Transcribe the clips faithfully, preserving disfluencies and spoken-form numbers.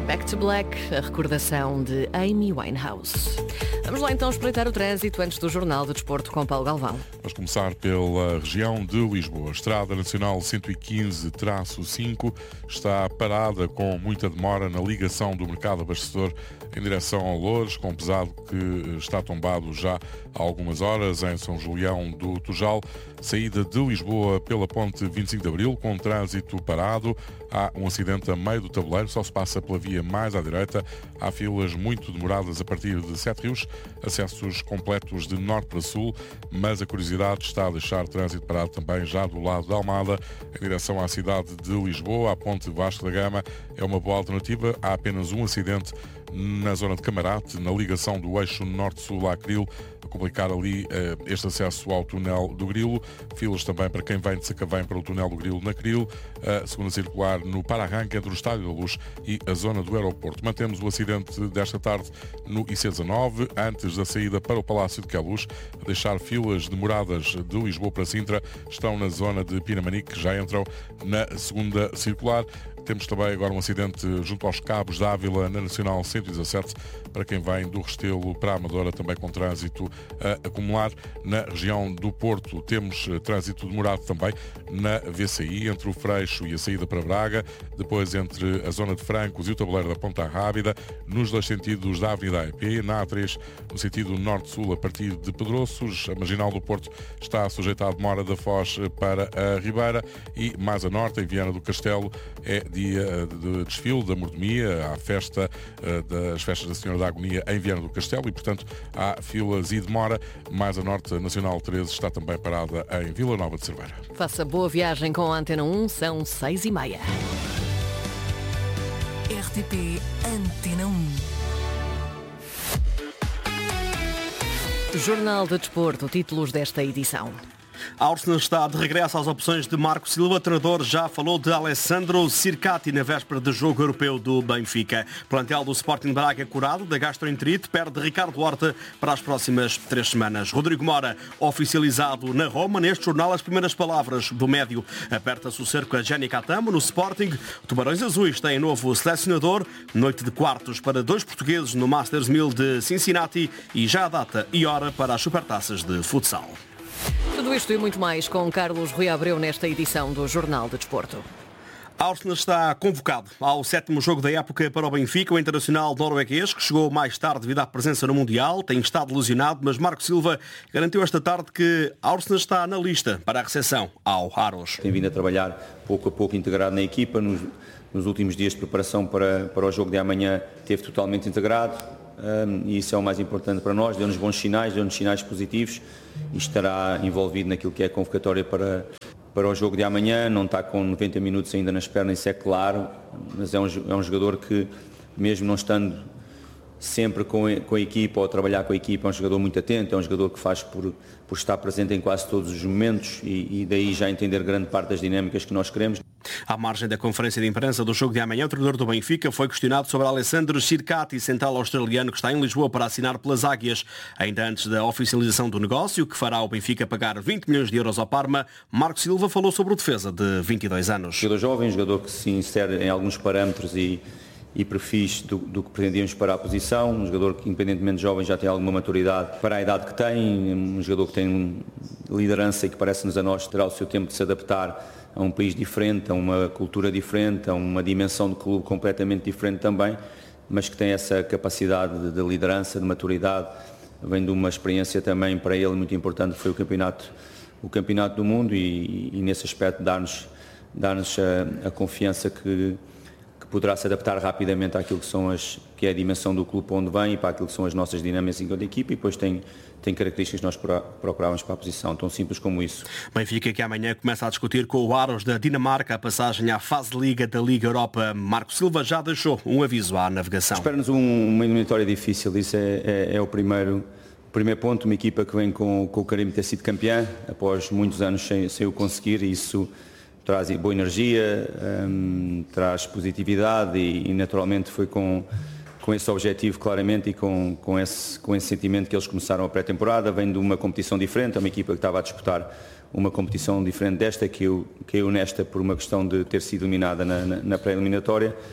Back to Black, a recordação de Amy Winehouse. Vamos lá então espreitar o trânsito antes do Jornal de Desporto com Paulo Galvão. Vamos começar pela região de Lisboa. Estrada Nacional cento e quinze cinco está parada com muita demora na ligação do mercado abastecedor em direção ao Loures, com pesado que está tombado já há algumas horas em São Julião do Tujal. Saída de Lisboa pela ponte vinte e cinco de Abril, com trânsito parado. Há um acidente a meio do tabuleiro, só se passa pela via mais à direita. Há filas muito demoradas a partir de Sete Rios, acessos completos de norte para sul, mas a curiosidade está a deixar trânsito parado também já do lado da Almada, em direção à cidade de Lisboa. A ponte Vasco da Gama é uma boa alternativa. Há apenas um acidente na zona de Camarate, na ligação do eixo norte-sul à Cril, a complicar ali uh, este acesso ao túnel do Grilo. Filas também para quem vem de Sacavém para o túnel do Grilo na Cril. A segunda circular no para-arranque entre o Estádio da Luz e a zona do aeroporto. Mantemos o acidente desta tarde no I C dezanove, antes da saída para o Palácio de Queluz. A deixar filas demoradas de Lisboa para Sintra, estão na zona de Pinamanique, que já entram na segunda circular. Temos também agora um acidente junto aos Cabos da Ávila, na Nacional cento e dezassete, para quem vem do Restelo para a Amadora, também com trânsito a acumular. Na região do Porto temos trânsito demorado também na V C I, entre o Freixo e a saída para Braga, depois entre a zona de Francos e o tabuleiro da Ponta Rábida, nos dois sentidos da Avenida A E P, na A três, no sentido norte-sul, a partir de Pedroços. A Marginal do Porto está sujeita à demora da Foz para a Ribeira, e mais a norte, em Viana do Castelo, é dia de desfile da mordomia, há festa das festas da Senhora da Agonia em Viana do Castelo e, portanto, há filas e demora. Mais a norte, a Nacional treze está também parada em Vila Nova de Cerveira. Faça boa viagem com a Antena um, são seis e meia. R T P Antena um. Jornal de Desporto, títulos desta edição. Arsenal está de regresso às opções de Marco Silva. O treinador já falou de Alessandro Sircati na véspera do jogo europeu do Benfica. Plantel do Sporting Braga curado da gastroenterite, perde Ricardo Horta para as próximas três semanas. Rodrigo Mora, oficializado na Roma. Neste jornal, as primeiras palavras do médio. Aperta-se o cerco a Gianni Catamo no Sporting. Tubarões Azuis têm novo selecionador. Noite de quartos para dois portugueses no Masters mil de Cincinnati e já a data e hora para as supertaças de futsal. Tudo isto e muito mais com Carlos Rui Abreu nesta edição do Jornal de Desporto. Arsenal está convocado ao sétimo jogo da época para o Benfica. O internacional norueguês, que chegou mais tarde devido à presença no Mundial, tem estado lesionado, mas Marco Silva garantiu esta tarde que Arsenal está na lista para a recepção ao Aros. Tem vindo a trabalhar pouco a pouco integrado na equipa. Nos, nos últimos dias de preparação para, para o jogo de amanhã esteve totalmente integrado. Um, e isso é o mais importante para nós, deu-nos bons sinais, deu-nos sinais positivos e estará envolvido naquilo que é a convocatória para, para o jogo de amanhã. Não está com noventa minutos ainda nas pernas, isso é claro, mas é um, é um jogador que, mesmo não estando sempre com a, com a equipa ou a trabalhar com a equipa, é um jogador muito atento, é um jogador que faz por, por estar presente em quase todos os momentos e, e daí já entender grande parte das dinâmicas que nós queremos. À margem da conferência de imprensa do jogo de amanhã, o treinador do Benfica foi questionado sobre Alessandro Sircati, central australiano que está em Lisboa para assinar pelas Águias. Ainda antes da oficialização do negócio, que fará o Benfica pagar vinte milhões de euros ao Parma, Marco Silva falou sobre o defesa de vinte e dois anos. Jogador jovem, jogador que se insere em alguns parâmetros e, e perfis do, do que pretendíamos para a posição, um jogador que, independentemente de jovem, já tem alguma maturidade para a idade que tem, um jogador que tem liderança e que parece-nos a nós terá o seu tempo de se adaptar a um país diferente, a uma cultura diferente, a uma dimensão de clube completamente diferente também, mas que tem essa capacidade de, de liderança, de maturidade, vem de uma experiência também para ele muito importante, que foi o campeonato, o campeonato do mundo e, e nesse aspecto dar-nos, dar-nos a, a confiança que, que poderá se adaptar rapidamente àquilo que, são as, que é a dimensão do clube para onde vem e para aquilo que são as nossas dinâmicas enquanto equipa e depois tem tem características que nós procurávamos para a posição, tão simples como isso. Benfica que amanhã começa a discutir com o Aros da Dinamarca a passagem à fase de Liga da Liga Europa. Marco Silva já deixou um aviso à navegação. Espera-nos um, uma eliminatória difícil, isso é, é, é o primeiro, primeiro ponto, uma equipa que vem com, com o carimbo de ter sido campeã, após muitos anos sem, sem o conseguir, e isso traz boa energia, hum, traz positividade e, e naturalmente foi com... com esse objetivo claramente e com, com, esse, com esse sentimento que eles começaram a pré-temporada, vem de uma competição diferente, é uma equipa que estava a disputar uma competição diferente desta, que eu, que eu nesta por uma questão de ter sido eliminada na, na, na pré-eliminatória,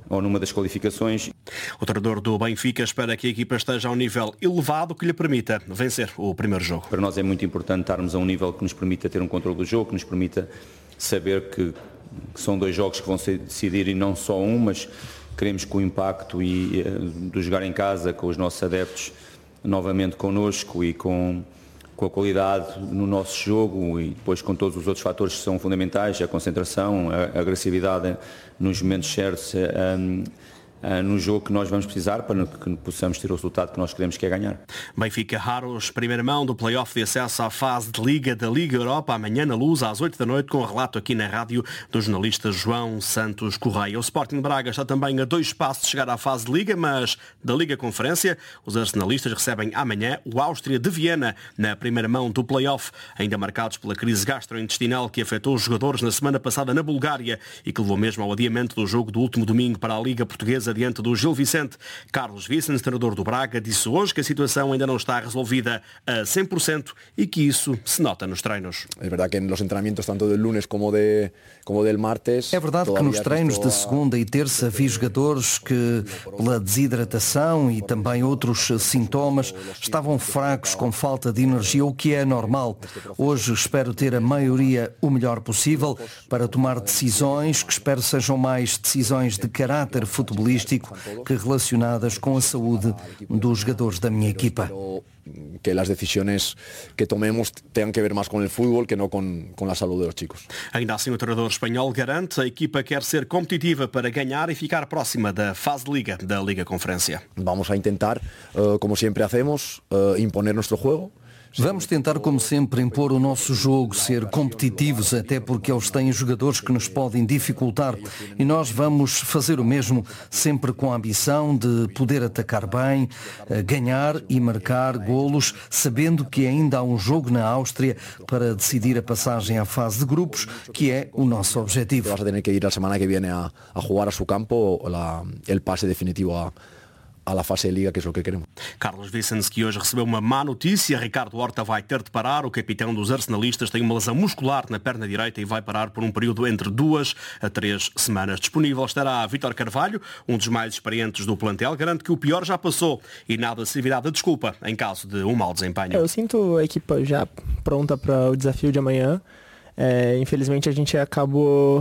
ou numa das qualificações. O treinador do Benfica espera que a equipa esteja a um nível elevado que lhe permita vencer o primeiro jogo. Para nós é muito importante estarmos a um nível que nos permita ter um controle do jogo, que nos permita saber que, que são dois jogos que vão se decidir e não só um, mas queremos que o impacto e, do jogar em casa com os nossos adeptos novamente connosco e com, com a qualidade no nosso jogo e depois com todos os outros fatores que são fundamentais, a concentração, a, a agressividade nos momentos certos, um, Uh, no jogo que nós vamos precisar para que possamos ter o resultado que nós queremos, que é ganhar. Benfica Raros, primeira mão do play-off de acesso à fase de Liga da Liga Europa, amanhã na Luz, às oito da noite, com relato aqui na rádio do jornalista João Santos Correia. O Sporting Braga está também a dois passos de chegar à fase de Liga, mas da Liga Conferência, os arsenalistas recebem amanhã o Áustria de Viena, na primeira mão do play-off, ainda marcados pela crise gastrointestinal que afetou os jogadores na semana passada na Bulgária e que levou mesmo ao adiamento do jogo do último domingo para a Liga Portuguesa diante do Gil Vicente. Carlos Vicens, treinador do Braga, disse hoje que a situação ainda não está resolvida a cem por cento e que isso se nota nos treinos. É verdade que nos treinamentos tanto do lunes como de como del martes. É verdade que nos treinos de segunda e terça vi jogadores que pela desidratação e também outros sintomas estavam fracos, com falta de energia, o que é normal. Hoje espero ter a maioria o melhor possível para tomar decisões que espero sejam mais decisões de caráter futebolístico que relacionadas com a saúde dos jogadores da minha equipa. Que as decisões que tomemos tenham que ver mais com o futebol que não com, com a saúde dos chicos. Ainda assim, o treinador espanhol garante a equipa quer ser competitiva para ganhar e ficar próxima da fase de Liga, da Liga Conferência. Vamos a intentar, uh, como sempre hacemos, uh, imponer nosso jogo. Vamos tentar, como sempre, impor o nosso jogo, ser competitivos, até porque eles têm jogadores que nos podem dificultar e nós vamos fazer o mesmo, sempre com a ambição de poder atacar bem, ganhar e marcar golos, sabendo que ainda há um jogo na Áustria para decidir a passagem à fase de grupos, que é o nosso objetivo. Vas a ter que ir a semana que vem a, a jogar a seu campo la, el passe definitivo a à la fase de Liga, que é o que queremos. Carlos Vicens, que hoje recebeu uma má notícia. Ricardo Horta vai ter de parar. O capitão dos arsenalistas tem uma lesão muscular na perna direita e vai parar por um período entre duas a três semanas. Disponível estará Vítor Carvalho, um dos mais experientes do plantel. Garante que o pior já passou e nada servirá de desculpa em caso de um mau desempenho. Eu sinto a equipa já pronta para o desafio de amanhã. É, infelizmente a gente acabou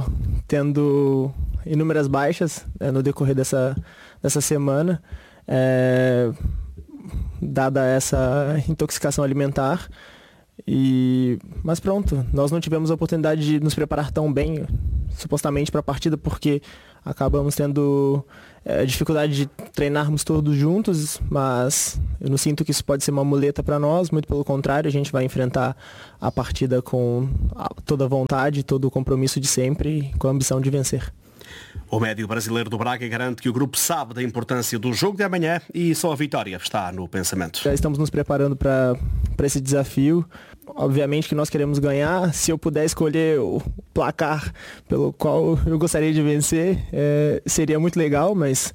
tendo inúmeras baixas é, no decorrer dessa, dessa semana. É, dada essa intoxicação alimentar e, mas pronto, nós não tivemos a oportunidade de nos preparar tão bem supostamente para a partida porque acabamos tendo é, dificuldade de treinarmos todos juntos, mas eu não sinto que isso pode ser uma muleta para nós, muito pelo contrário, a gente vai enfrentar a partida com toda a vontade, todo o compromisso de sempre e com a ambição de vencer. O médio brasileiro do Braga garante que o grupo sabe da importância do jogo de amanhã e só a vitória está no pensamento. Já estamos nos preparando para esse desafio. Obviamente que nós queremos ganhar. Se eu puder escolher o placar pelo qual eu gostaria de vencer, é, seria muito legal, mas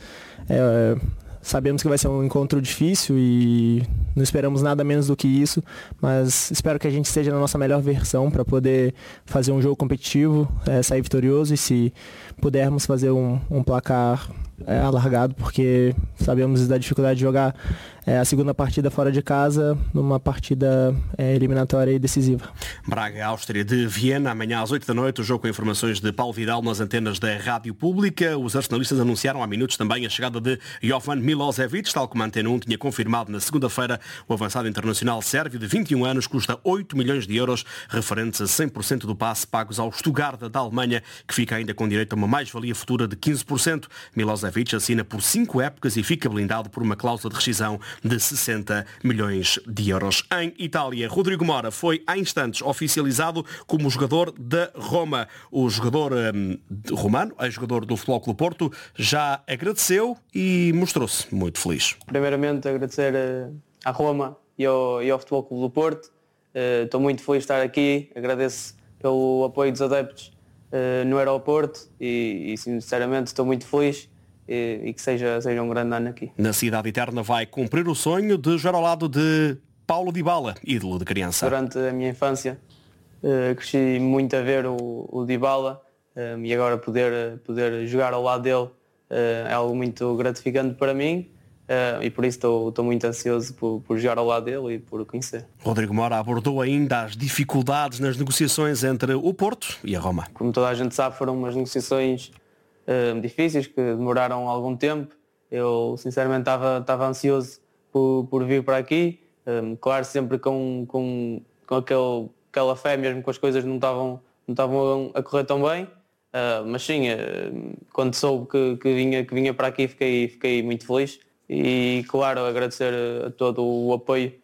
é, sabemos que vai ser um encontro difícil e não esperamos nada menos do que isso, mas espero que a gente esteja na nossa melhor versão para poder fazer um jogo competitivo, é, sair vitorioso e se pudermos fazer um, um placar é, alargado, porque sabemos da dificuldade de jogar é, a segunda partida fora de casa numa partida é, eliminatória e decisiva. Braga, Áustria de Viena, amanhã às oito da noite, o jogo com informações de Paulo Vidal nas antenas da Rádio Pública. Os arsenalistas anunciaram há minutos também a chegada de Jovan Milosevic, tal como a Antena um tinha confirmado na segunda-feira. O avançado internacional sérvio de vinte e um anos custa oito milhões de euros, referentes a cem por cento do passe pagos ao Stuttgart da Alemanha, que fica ainda com direito a uma mais-valia futura de quinze por cento. Milosevic assina por cinco épocas e fica blindado por uma cláusula de rescisão de sessenta milhões de euros. Em Itália, Rodrigo Mora foi há instantes oficializado como jogador da Roma. O jogador hum, romano, ex-jogador do Futebol Clube Porto, já agradeceu e mostrou-se muito feliz. Primeiramente agradecer à Roma e ao, e ao Futebol Clube do Porto. Uh, estou muito feliz de estar aqui, agradeço pelo apoio dos adeptos uh, no aeroporto e, e sinceramente estou muito feliz e, e que seja, seja um grande ano aqui. Na Cidade Eterna vai cumprir o sonho de jogar ao lado de Paulo Dybala, ídolo de criança. Durante a minha infância uh, cresci muito a ver o, o Dybala uh, e agora poder, poder jogar ao lado dele é algo muito gratificante para mim. Uh, e por isso estou, estou muito ansioso por, por jogar ao lado dele e por o conhecer. Rodrigo Mora abordou ainda as dificuldades nas negociações entre o Porto e a Roma. Como toda a gente sabe, foram umas negociações uh, difíceis que demoraram algum tempo. Eu sinceramente estava, estava ansioso por, por vir para aqui. Um, claro, sempre com, com, com aquele, aquela fé, mesmo que as coisas não estavam, não estavam a correr tão bem. Uh, mas sim, uh, quando soube que, que, vinha, que vinha para aqui fiquei, fiquei muito feliz. E claro, agradecer a todo o apoio,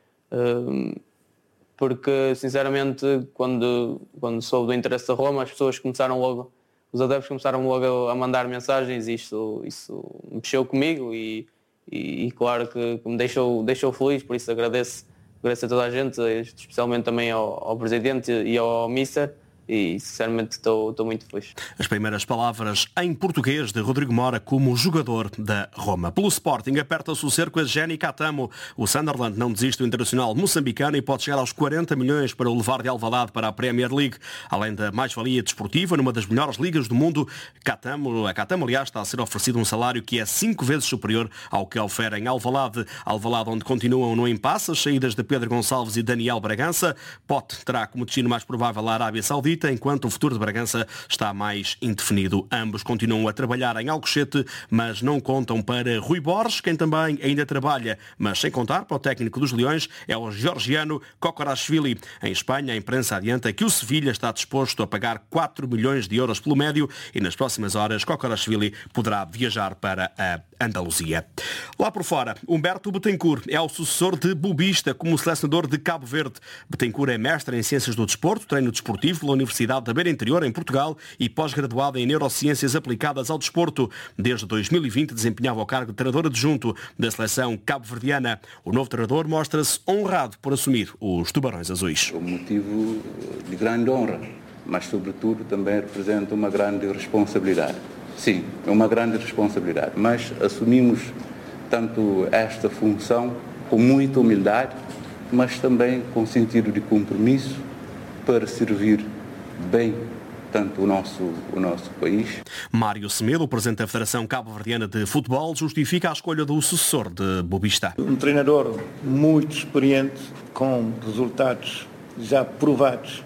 porque sinceramente quando, quando soube do interesse da Roma, as pessoas começaram logo, os adeptos começaram logo a mandar mensagens e isso, isso mexeu comigo e, e, e claro que, que me deixou, deixou feliz, por isso agradeço, agradeço a toda a gente, especialmente também ao, ao Presidente e ao Mister. E sinceramente estou, estou muito feliz. As primeiras palavras em português de Rodrigo Mora como jogador da Roma. Pelo Sporting aperta-se o cerco a Geni Catamo. O Sunderland não desiste do internacional moçambicano e pode chegar aos quarenta milhões para o levar de Alvalade para a Premier League. Além da mais-valia desportiva, numa das melhores ligas do mundo, Catamo, a Catamo, aliás, está a ser oferecido um salário que é cinco vezes superior ao que oferem Alvalade. Alvalade, onde continuam no impasse as saídas de Pedro Gonçalves e Daniel Bragança. Pote terá como destino mais provável a Arábia Saudita, enquanto o futuro de Bragança está mais indefinido. Ambos continuam a trabalhar em Alcochete, mas não contam para Rui Borges, quem também ainda trabalha, mas sem contar para o técnico dos Leões, é o georgiano Kokorashvili. Em Espanha, a imprensa adianta que o Sevilha está disposto a pagar quatro milhões de euros pelo médio e nas próximas horas Kokorashvili poderá viajar para a Andaluzia. Lá por fora, Humberto Betancourt é o sucessor de Bobista como selecionador de Cabo Verde. Betancourt é mestre em Ciências do Desporto, treino desportivo pela Universidade da Beira Interior, em Portugal, e pós-graduado em Neurociências aplicadas ao desporto. Desde dois mil e vinte desempenhava o cargo de treinador adjunto da seleção cabo-verdiana. O novo treinador mostra-se honrado por assumir os Tubarões Azuis. Um motivo de grande honra, mas sobretudo também representa uma grande responsabilidade. Sim, é uma grande responsabilidade, mas assumimos tanto esta função com muita humildade, mas também com sentido de compromisso para servir bem tanto o nosso, o nosso país. Mário Semedo, o presidente da Federação Cabo-Verdiana de Futebol, justifica a escolha do sucessor de Bobista. Um treinador muito experiente, com resultados já provados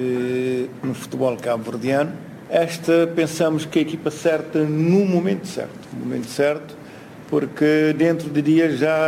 eh, no futebol cabo-verdiano. Esta, pensamos que a equipa certa no momento certo. No momento certo, porque dentro de dias já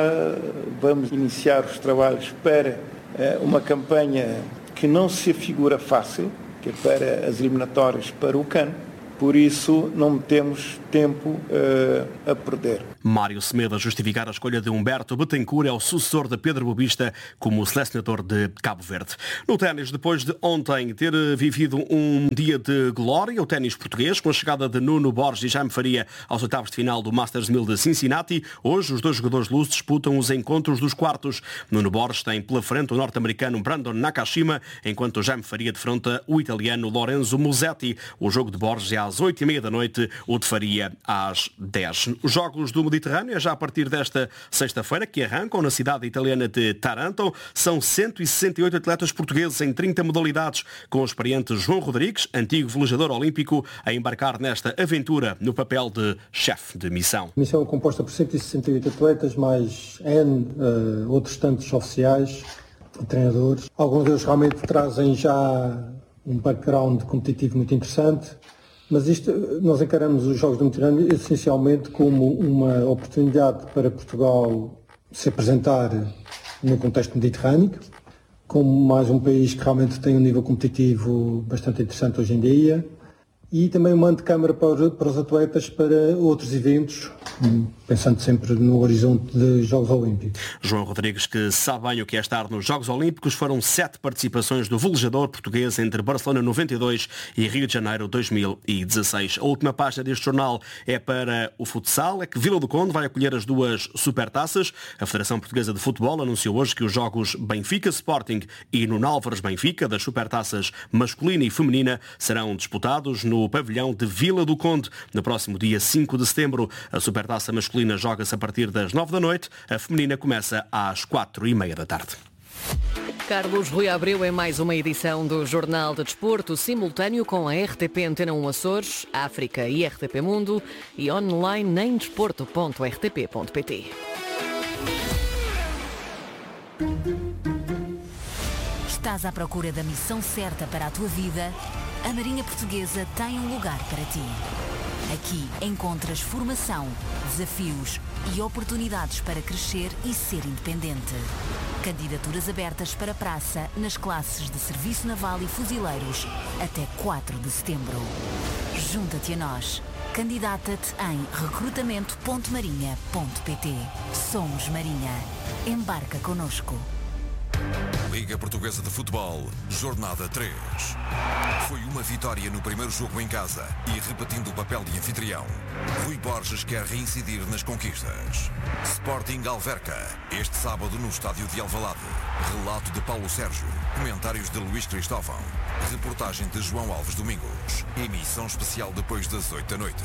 vamos iniciar os trabalhos para eh, uma campanha que não se afigura fácil, que é para as eliminatórias para o CAN. Por isso, não temos tempo uh, a perder. Mário Semedo a justificar a escolha de Humberto Betancourt é o sucessor de Pedro Bobista como selecionador de Cabo Verde. No ténis, depois de ontem ter vivido um dia de glória, o ténis português, com a chegada de Nuno Borges e Jaime Faria aos oitavos de final do Masters mil de Cincinnati, hoje os dois jogadores de luz disputam os encontros dos quartos. Nuno Borges tem pela frente o norte-americano Brandon Nakashima, enquanto o Jaime Faria defronta o italiano Lorenzo Musetti. O jogo de Borges é às oito e meia da noite, o de Faria às dez. Os Jogos do Mediterrâneo é já a partir desta sexta-feira, que arrancam na cidade italiana de Taranto. São cento e sessenta e oito atletas portugueses em trinta modalidades, com o experiente João Rodrigues, antigo velejador olímpico, a embarcar nesta aventura no papel de chefe de missão. A missão é composta por cento e sessenta e oito atletas, mais N, uh, outros tantos oficiais e treinadores. Alguns deles realmente trazem já um background competitivo muito interessante. Mas isto, nós encaramos os Jogos do Mediterrâneo essencialmente como uma oportunidade para Portugal se apresentar no contexto mediterrâneo, como mais um país que realmente tem um nível competitivo bastante interessante hoje em dia, e também uma antecâmara para, para os atletas para outros eventos, pensando sempre no horizonte de Jogos Olímpicos. João Rodrigues, que sabe bem o que é estar nos Jogos Olímpicos, foram sete participações do velejador português entre Barcelona noventa e dois e Rio de Janeiro dois mil e dezasseis. A última página deste jornal é para o futsal, é que Vila do Conde vai acolher as duas supertaças. A Federação Portuguesa de Futebol anunciou hoje que os jogos Benfica Sporting e Nuno Álvares Benfica, das supertaças masculina e feminina, serão disputados no pavilhão de Vila do Conde no próximo dia cinco de setembro. A supertaça masculina joga-se a partir das nove da noite, a feminina começa às quatro e meia da tarde. Carlos Rui Abreu em mais uma edição do Jornal de Desporto, simultâneo com a R T P Antena um Açores, África e R T P Mundo e online em desporto ponto r t p ponto p t. Estás à procura da missão certa para a tua vida? A Marinha Portuguesa tem um lugar para ti. Aqui encontras formação, desafios e oportunidades para crescer e ser independente. Candidaturas abertas para praça nas classes de Serviço Naval e Fuzileiros até quatro de setembro. Junta-te a nós. Candidata-te em recrutamento ponto marinha ponto p t. Somos Marinha. Embarca connosco. Liga Portuguesa de Futebol, Jornada três. Foi uma vitória no primeiro jogo em casa e repetindo o papel de anfitrião. Rui Borges quer reincidir nas conquistas. Sporting Alverca, este sábado no estádio de Alvalade. Relato de Paulo Sérgio, comentários de Luís Cristóvão, reportagem de João Alves Domingos, emissão especial depois das oito da noite.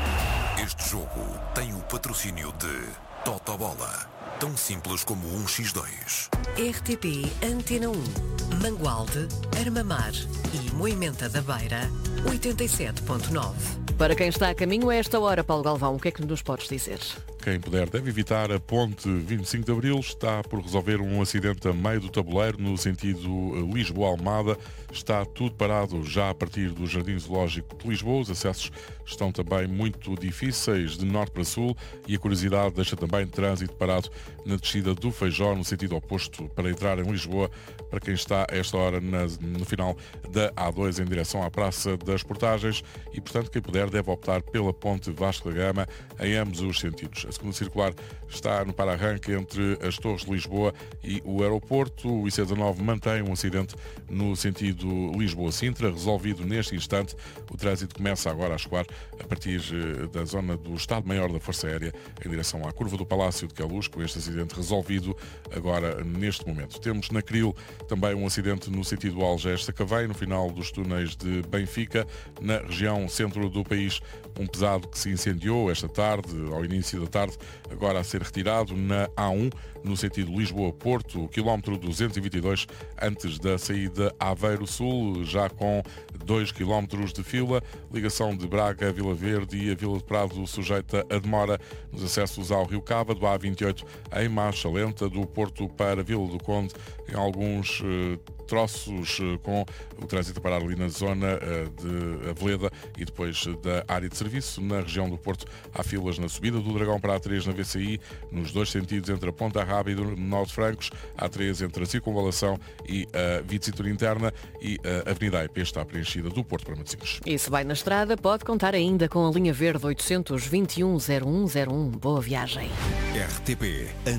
Este jogo tem o patrocínio de Totobola, tão simples como um por dois. R T P Antena um, Mangualde, Armamar e Moimenta da Beira, oitenta e sete ponto nove. Para quem está a caminho a esta hora, Paulo Galvão, o que é que nos podes dizer? Quem puder deve evitar a ponte vinte e cinco de Abril. Está por resolver um acidente a meio do tabuleiro no sentido Lisboa-Almada. Está tudo parado já a partir do Jardim Zoológico de Lisboa. Os acessos estão também muito difíceis de norte para sul e a curiosidade deixa também trânsito parado na descida do Feijó no sentido oposto para entrar em Lisboa para quem está a esta hora na, no final da A dois em direção à Praça das Portagens e, portanto, quem puder deve optar pela ponte Vasco da Gama em ambos os sentidos. A segunda circular está no para-arranque entre as Torres de Lisboa e o aeroporto. O I C dezanove mantém um acidente no sentido Lisboa-Sintra. Resolvido neste instante, o trânsito começa agora a escoar a partir da zona do Estado-Maior da Força Aérea em direção à curva do Palácio de Queluz, com este acidente resolvido agora neste momento. Temos na Cril também um acidente no sentido Algés-Sacavém, no final dos túneis de Benfica, na região centro do país. Um pesado que se incendiou esta tarde, ao início da tarde, agora a ser retirado na A um, no sentido Lisboa-Porto, quilómetro duzentos e vinte e dois, antes da saída Aveiro Sul, já com dois quilómetros de fila. Ligação de Braga a Vila Verde e a Vila de Prado sujeita a demora nos acessos ao Rio Cava, do A vinte e oito em marcha lenta, do Porto para Vila do Conde, em alguns eh, troços eh, com o trânsito a parar ali na zona eh, de Aveleda e depois da área de serviço. Na região do Porto há filas na subida do Dragão para a A três na V C I, nos dois sentidos entre a Ponta Rábida e Norte Francos, A três entre a Circunvalação e a Via de Cintura Interna e a Avenida A I P está preenchida do Porto para Matosinhos. E se vai na estrada, pode contar ainda com a linha verde oitocentos e vinte e um zero um zero um. Boa viagem. R T P